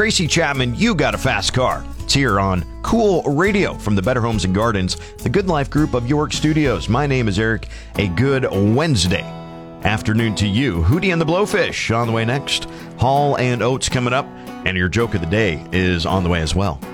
Tracy Chapman, You Got a Fast Car. It's here on Cool Radio from the Better Homes and Gardens, the Good Life Group of York Studios. My name is Eric. A good Wednesday afternoon to you. Hootie and the Blowfish on the way next. Hall and Oates coming up. And your joke of the day is on the way as well.